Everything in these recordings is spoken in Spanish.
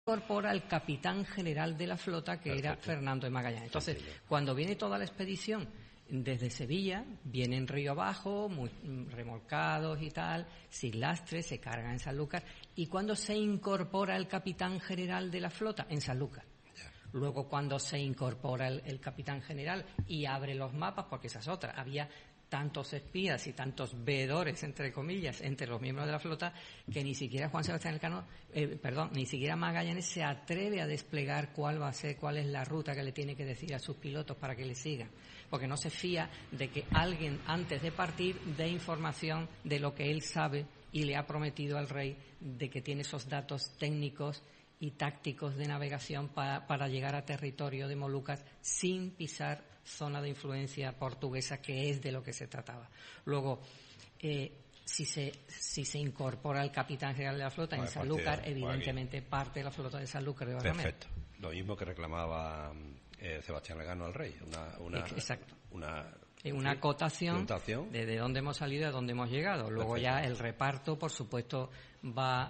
incorpora el capitán general de la flota, que era Fernando de Magallanes. Entonces, cuando viene toda la expedición desde Sevilla, vienen río abajo, muy remolcados y tal, sin lastre, se cargan en Sanlúcar. ¿Y cuando se incorpora el capitán general de la flota? En Sanlúcar. Luego, cuando se incorpora el capitán general y abre los mapas, porque esa es otra, había tantos espías y tantos veedores, entre comillas, entre los miembros de la flota, que ni siquiera Juan Sebastián Elcano, ni siquiera Magallanes se atreve a desplegar cuál va a ser, cuál es la ruta que le tiene que decir a sus pilotos para que le sigan, porque no se fía de que alguien antes de partir dé información de lo que él sabe y le ha prometido al rey de que tiene esos datos técnicos y tácticos de navegación para llegar a territorio de Molucas sin pisar zona de influencia portuguesa, que es de lo que se trataba. Luego, si se incorpora el capitán general de la flota en Sanlúcar, evidentemente parte de la flota de Sanlúcar de Barrameda. Perfecto. Lo mismo que reclamaba Sebastián Elcano al rey. Exacto. Una acotación de dónde hemos salido y a dónde hemos llegado. Luego ya el reparto, por supuesto, va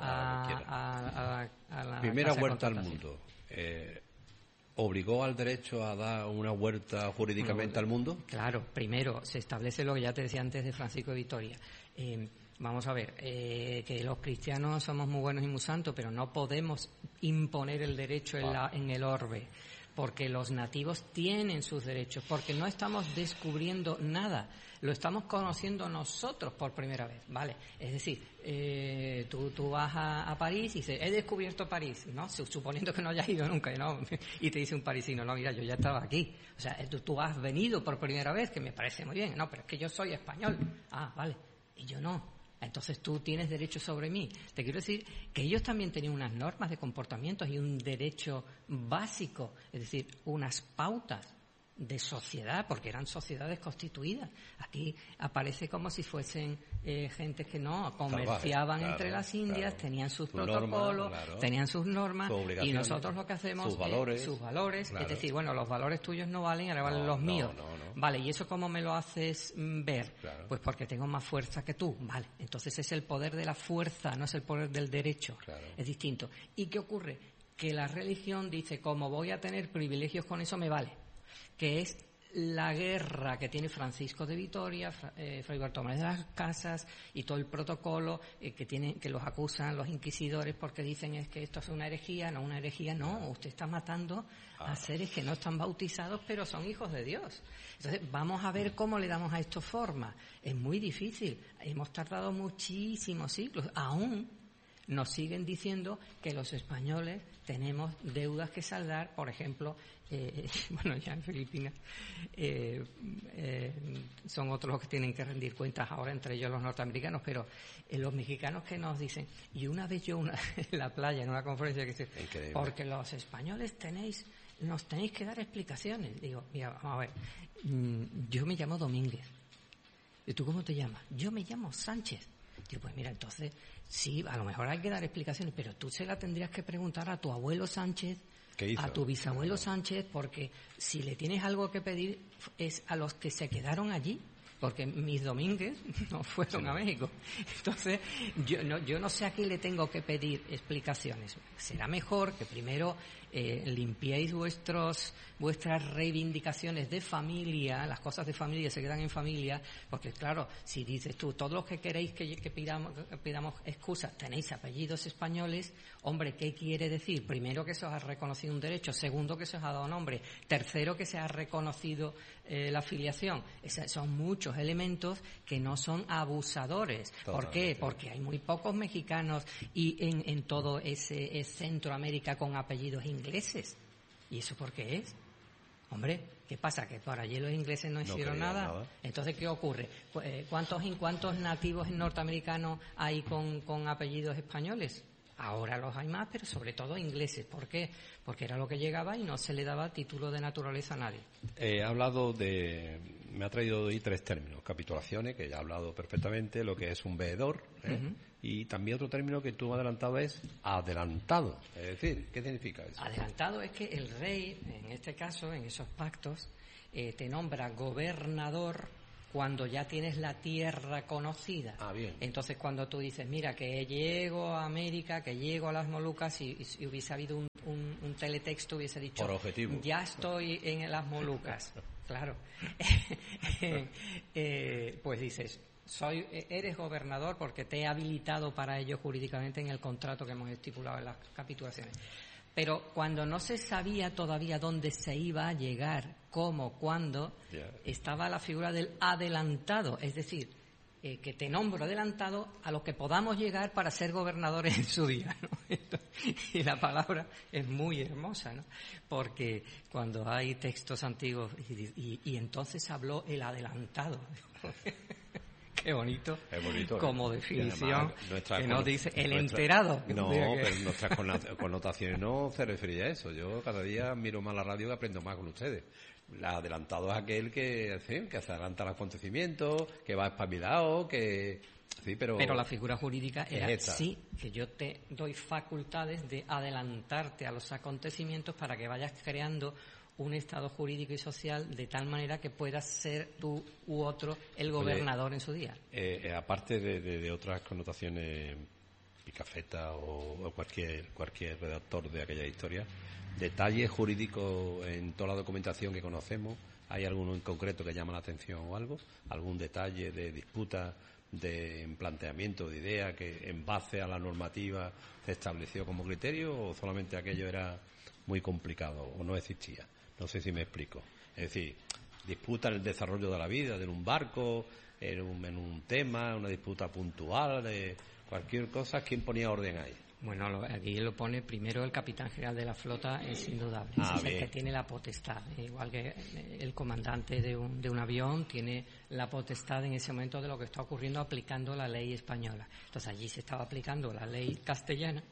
a la primera vuelta al mundo. ¿Obligó al derecho a dar una vuelta jurídicamente al mundo? Claro, primero se establece lo que ya te decía antes de Francisco de Vitoria. Vamos a ver, que los cristianos somos muy buenos y muy santos, pero no podemos imponer el derecho en el orbe, porque los nativos tienen sus derechos, porque no estamos descubriendo nada, lo estamos conociendo nosotros por primera vez, ¿vale? Es decir, tú vas a París y dices, he descubierto París, ¿no? Suponiendo que no hayas ido nunca, ¿no? Y te dice un parisino, no, mira, yo ya estaba aquí. O sea, tú has venido por primera vez, que me parece muy bien. No, pero es que yo soy español. Ah, vale. Y yo no. Entonces tú tienes derecho sobre mí. Te quiero decir que ellos también tenían unas normas de comportamientos y un derecho básico, es decir, unas pautas de sociedad, porque eran sociedades constituidas. Aquí aparece como si fuesen gente que no comerciaban entre las Indias, tenían sus protocolos, tenían sus normas, y nosotros lo que hacemos sus valores, es decir, bueno, los valores tuyos no valen, ahora valen los míos. Vale, ¿y eso cómo me lo haces ver? Pues porque tengo más fuerza que tú. Vale, entonces es el poder de la fuerza, no es el poder del derecho. Es distinto. ¿Y qué ocurre? Que la religión dice, como voy a tener privilegios con eso, me vale. Que es la guerra que tiene Francisco de Vitoria, Fray Bartolomé de las Casas y todo el protocolo que los acusan los inquisidores porque dicen es que esto es una herejía. No, usted está matando a seres que no están bautizados pero son hijos de Dios. Entonces vamos a ver cómo le damos a esto forma. Es muy difícil, hemos tardado muchísimos siglos, aún nos siguen diciendo que los españoles tenemos deudas que saldar, por ejemplo, bueno, ya en Filipinas son otros los que tienen que rendir cuentas ahora, entre ellos los norteamericanos, pero los mexicanos que nos dicen, y una vez yo en la playa, en una conferencia que dice, porque los españoles nos tenéis que dar explicaciones. Digo, mira, vamos a ver, yo me llamo Domínguez. ¿Y tú cómo te llamas? Yo me llamo Sánchez. Digo, pues mira, entonces, sí, a lo mejor hay que dar explicaciones, pero tú se la tendrías que preguntar a tu abuelo Sánchez, a tu bisabuelo Sánchez, porque si le tienes algo que pedir es a los que se quedaron allí, porque mis Domínguez no fueron a México. Entonces, yo no sé a quién le tengo que pedir explicaciones. Será mejor que primero limpiéis vuestras reivindicaciones de familia, las cosas de familia se quedan en familia, porque claro, si dices tú, todos los que queréis que pidamos excusas, tenéis apellidos españoles, hombre, ¿qué quiere decir? Primero, que se os ha reconocido un derecho, segundo, que se os ha dado nombre, tercero, que se ha reconocido la filiación. Son muchos elementos que no son abusadores. ¿Por qué? Porque hay muy pocos mexicanos y en todo ese Centroamérica con apellidos ingleses. ¿Y eso por qué es? Hombre, ¿qué pasa? ¿Que por allí los ingleses no hicieron nada? Entonces, ¿qué ocurre? ¿Cuántos nativos norteamericanos hay con apellidos españoles? Ahora los hay más, pero sobre todo ingleses. ¿Por qué? Porque era lo que llegaba y no se le daba título de naturaleza a nadie. Me ha traído hoy 3 términos. Capitulaciones, que ya he hablado perfectamente, lo que es un veedor, y también otro término que tú me has adelantado es adelantado. Es decir, ¿qué significa eso? Adelantado es que el rey, en este caso, en esos pactos, te nombra gobernador cuando ya tienes la tierra conocida. Bien. Entonces, cuando tú dices, mira, que llego a América, que llego a las Molucas, y hubiese habido un teletexto, hubiese dicho, por objetivo, ya estoy en las Molucas. Claro. Pues dices, eres gobernador porque te he habilitado para ello jurídicamente en el contrato que hemos estipulado en las capitulaciones. Pero cuando no se sabía todavía dónde se iba a llegar, cómo, cuándo, estaba la figura del adelantado, es decir, que te nombro adelantado a lo que podamos llegar para ser gobernadores en su día, ¿no? Y la palabra es muy hermosa, ¿no? Porque cuando hay textos antiguos y entonces habló el adelantado. Qué bonito, es bonito, como definición, que nos dice el nuestra, enterado. No, pero nuestras connotaciones no se refería a eso. Yo cada día miro más la radio y aprendo más con ustedes. El adelantado es aquel que se adelanta los acontecimientos, que va espabilado, que... Sí, pero la figura jurídica era esta. Sí, que yo te doy facultades de adelantarte a los acontecimientos para que vayas creando un estado jurídico y social de tal manera que puedas ser tú u otro el gobernador en su día. Aparte de otras connotaciones, Picafetta o cualquier redactor de aquella historia, detalles jurídicos en toda la documentación que conocemos, ¿hay alguno en concreto que llama la atención o algo? ¿Algún detalle de disputa, de planteamiento de idea que en base a la normativa se estableció como criterio, o solamente aquello era muy complicado o no existía? No sé si me explico. Es decir, disputa en el desarrollo de la vida, de un barco, en un tema, una disputa puntual, de cualquier cosa. ¿Quién ponía orden ahí? Bueno, aquí lo pone primero el capitán general de la flota, es indudable. Es el que tiene la potestad. Igual que el comandante de un avión tiene la potestad en ese momento de lo que está ocurriendo aplicando la ley española. Entonces allí se estaba aplicando la ley castellana,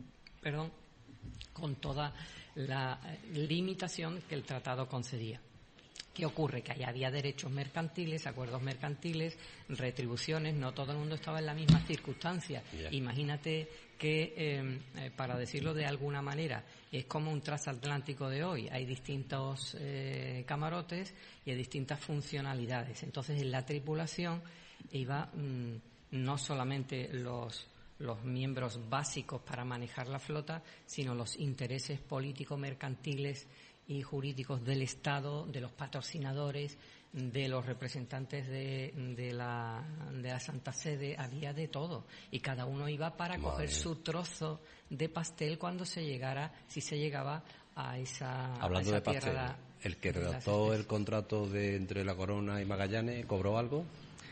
con toda la limitación que el tratado concedía. ¿Qué ocurre? Que ahí había derechos mercantiles, acuerdos mercantiles, retribuciones, no todo el mundo estaba en la misma circunstancia. Imagínate que, para decirlo de alguna manera, es como un transatlántico de hoy. Hay distintos camarotes y hay distintas funcionalidades. Entonces, en la tripulación iba no solamente los miembros básicos para manejar la flota, sino los intereses políticos, mercantiles y jurídicos del Estado, de los patrocinadores, de los representantes de la Santa Sede. Había de todo y cada uno iba para coger su trozo de pastel cuando se llegaba a esa Hablando de tierra. Pastel, ¿el que redactó el contrato entre la Corona y Magallanes cobró algo?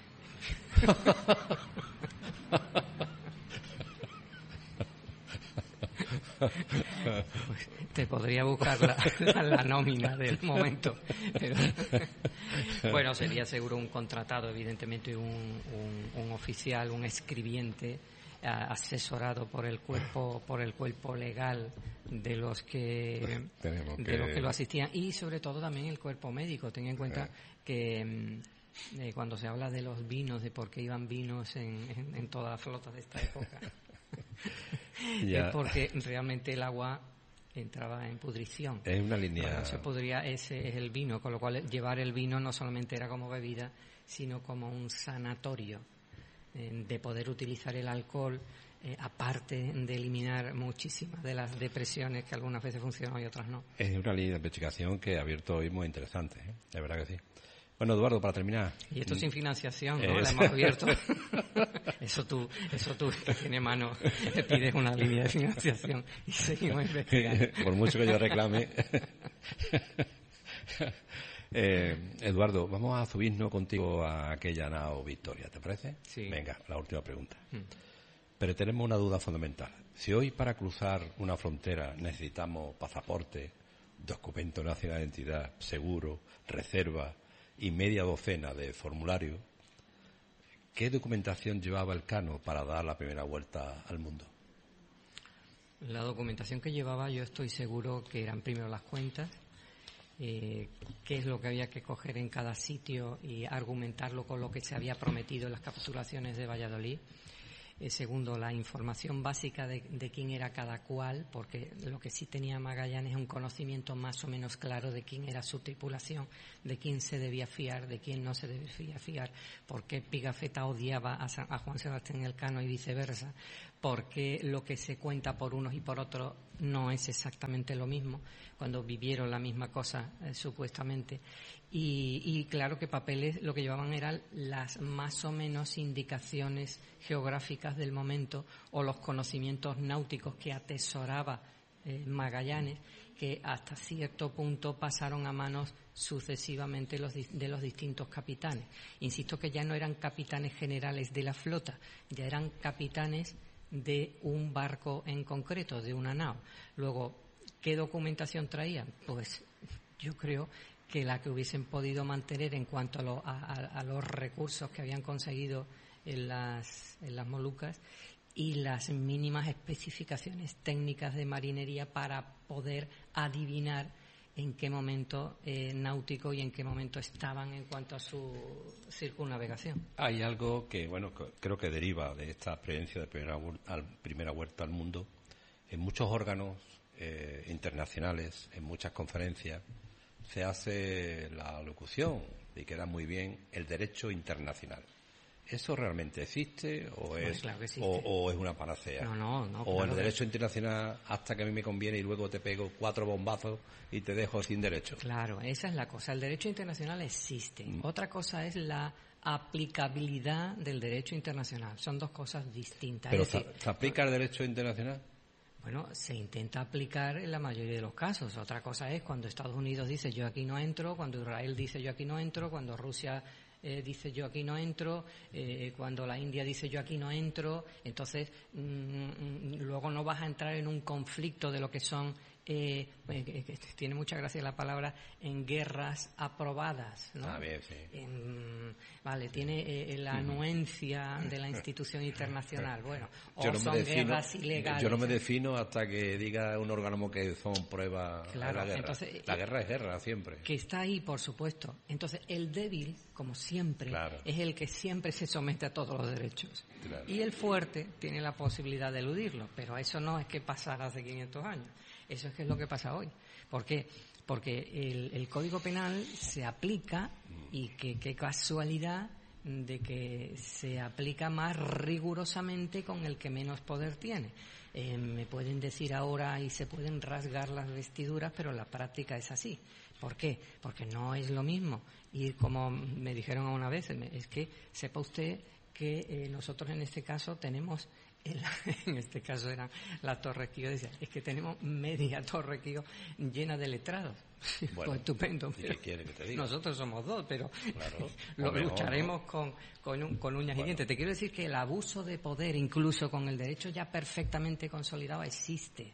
Pues te podría buscar la nómina del momento, pero bueno, sería seguro un contratado, evidentemente un oficial, un escribiente, asesorado por el cuerpo legal de los que lo asistían, y sobre todo también el cuerpo médico. Ten en cuenta que cuando se habla de los vinos, de por qué iban vinos en toda la flota de esta época, es porque realmente el agua entraba en pudrición. Es una línea. No se podría, ese es el vino, con lo cual llevar el vino no solamente era como bebida, sino como un sanatorio, de poder utilizar el alcohol, aparte de eliminar muchísimas de las depresiones que algunas veces funcionan y otras no. Es una línea de investigación que ha abierto hoy muy interesante, de verdad que sí. Bueno, Eduardo, para terminar. Y esto sin financiación, ¿no? La hemos abierto. Eso tú, que tiene mano, te pides una línea de financiación y seguimos investigando. Por mucho que yo reclame. Eduardo, vamos a subirnos contigo a aquella nao Victoria, ¿te parece? Sí. Venga, la última pregunta. Pero tenemos una duda fundamental. Si hoy para cruzar una frontera necesitamos pasaporte, documento nacional de identidad, seguro, reserva y media docena de formularios, ¿qué documentación llevaba Elcano para dar la primera vuelta al mundo? La documentación que llevaba, yo estoy seguro que eran primero las cuentas, qué es lo que había que coger en cada sitio y argumentarlo con lo que se había prometido en las capitulaciones de Valladolid. Segundo, la información básica de quién era cada cual, porque lo que sí tenía Magallanes es un conocimiento más o menos claro de quién era su tripulación, de quién se debía fiar, de quién no se debía fiar, por qué Pigafetta odiaba a Juan Sebastián Elcano y viceversa, porque lo que se cuenta por unos y por otros no es exactamente lo mismo, cuando vivieron la misma cosa supuestamente. Y claro que papeles lo que llevaban eran las más o menos indicaciones geográficas del momento o los conocimientos náuticos que atesoraba Magallanes, que hasta cierto punto pasaron a manos sucesivamente de los distintos capitanes. Insisto que ya no eran capitanes generales de la flota, ya eran capitanes de un barco en concreto, de una nao. Luego, ¿qué documentación traían? Pues yo creo que la que hubiesen podido mantener en cuanto a los recursos que habían conseguido en las Molucas y las mínimas especificaciones técnicas de marinería para poder adivinar en qué momento náutico y en qué momento estaban en cuanto a su circunnavegación. Hay algo que, bueno, creo que deriva de esta experiencia de primera vuelta al mundo. En muchos órganos internacionales, en muchas conferencias, se hace la locución, y queda muy bien, el derecho internacional. ¿Eso realmente existe o es, claro que existe. O es una panacea? No. O claro el derecho internacional hasta que a mí me conviene y luego te pego 4 bombazos y te dejo sin derecho. Claro, esa es la cosa. El derecho internacional existe. Otra cosa es la aplicabilidad del derecho internacional. Son dos cosas distintas. ¿Pero se aplica el derecho internacional? Bueno, se intenta aplicar en la mayoría de los casos. Otra cosa es cuando Estados Unidos dice yo aquí no entro, cuando Israel dice yo aquí no entro, cuando Rusia dice yo aquí no entro, cuando la India dice yo aquí no entro. Entonces, luego no vas a entrar en un conflicto de lo que son, tiene mucha gracia la palabra, en guerras aprobadas, ¿no? Bien, sí. Vale, tiene la anuencia de la institución internacional. Bueno, o son guerras ilegales. Yo no me defino hasta que diga un órgano que son pruebas de la guerra. Entonces, la guerra es guerra, siempre. Que está ahí, por supuesto. Entonces, el débil, como siempre, claro, es el que siempre se somete a todos los derechos. Claro. Y el fuerte tiene la posibilidad de eludirlo. Pero eso no es que pasara hace 500 años. Eso es que es lo que pasa hoy. ¿Por qué? Porque el Código Penal se aplica y qué casualidad de que se aplica más rigurosamente con el que menos poder tiene. Me pueden decir ahora y se pueden rasgar las vestiduras, pero la práctica es así. ¿Por qué? Porque no es lo mismo. Y como me dijeron una vez, es que sepa usted que nosotros en este caso tenemos, en este caso eran las Torres Quío, decía, es que tenemos media Torre Quío llena de letrados. Bueno, pues estupendo. ¿y qué quiere que te diga? Nosotros somos 2, pero claro, lo mejor, lucharemos, ¿no? con uñas y dientes. Te quiero decir que el abuso de poder, incluso con el derecho ya perfectamente consolidado, existe.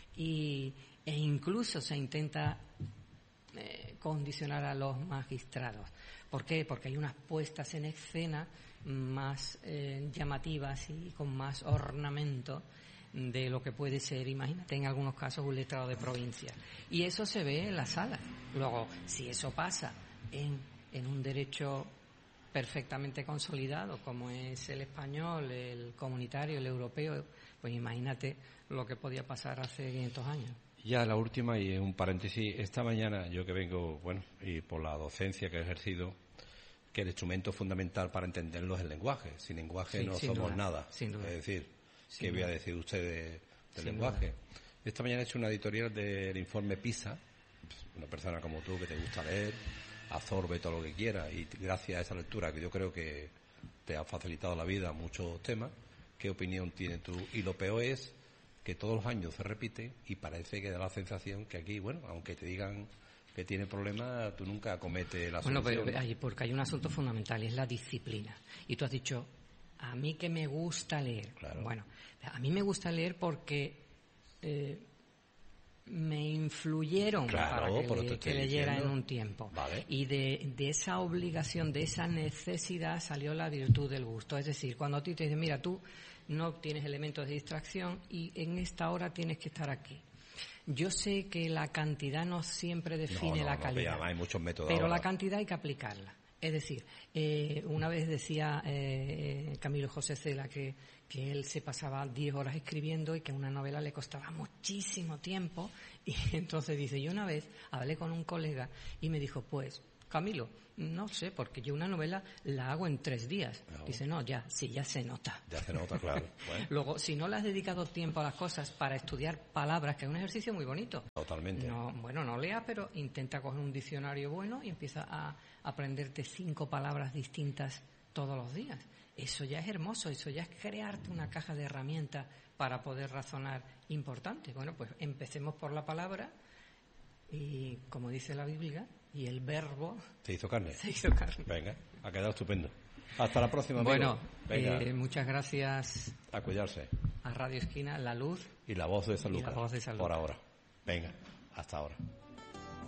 E incluso se intenta condicionar a los magistrados. ¿Por qué? Porque hay unas puestas en escena más llamativas y con más ornamento de lo que puede ser, imagínate, en algunos casos un letrado de provincia. Y eso se ve en la sala. Luego, si eso pasa en un derecho perfectamente consolidado, como es el español, el comunitario, el europeo, pues imagínate lo que podía pasar hace 500 años. Ya la última, y un paréntesis, esta mañana yo que vengo, y por la docencia que he ejercido, que el instrumento fundamental para entenderlo es el lenguaje. Sin lenguaje no somos nada. Sin duda. Es decir, ¿qué voy a decir usted del lenguaje? Duda. Esta mañana he hecho una editorial del informe PISA. Una persona como tú que te gusta leer, absorbe todo lo que quiera, y gracias a esa lectura, que yo creo que te ha facilitado la vida muchos temas, ¿qué opinión tienes tú? Y lo peor es que todos los años se repite y parece que da la sensación que aquí, aunque te digan que tiene problemas, tú nunca cometes la solución. Bueno, pero porque hay un asunto fundamental y es la disciplina. Y tú has dicho, a mí que me gusta leer. Claro. Bueno, a mí me gusta leer porque me influyeron para que leyera en un tiempo. Vale. Y de esa obligación, de esa necesidad salió la virtud del gusto. Es decir, cuando a ti te dicen, mira, tú no tienes elementos de distracción y en esta hora tienes que estar aquí. Yo sé que la cantidad no siempre define la calidad. Hay muchos métodos pero ahora. La cantidad hay que aplicarla. Es decir, una vez decía Camilo José Cela que él se pasaba 10 horas escribiendo y que una novela le costaba muchísimo tiempo. Y entonces dice, yo una vez hablé con un colega y me dijo, pues, Camilo, no sé, porque yo una novela la hago en 3 días. No. Dice, no, ya se nota. Ya se nota, claro. Bueno. Luego, si no le has dedicado tiempo a las cosas para estudiar palabras, que es un ejercicio muy bonito. Totalmente. No leas, pero intenta coger un diccionario bueno y empieza a aprenderte 5 palabras distintas todos los días. Eso ya es hermoso, eso ya es crearte una caja de herramientas para poder razonar importante. Bueno, pues empecemos por la palabra y, como dice la Biblia, y el verbo se hizo carne. Venga, ha quedado estupendo. Hasta la próxima, amigo. Bueno, muchas gracias. A cuidarse. A Radio Esquina, La Luz y La Voz de San Lucas. La Voz de San Lucas. Por ahora. Venga, hasta ahora.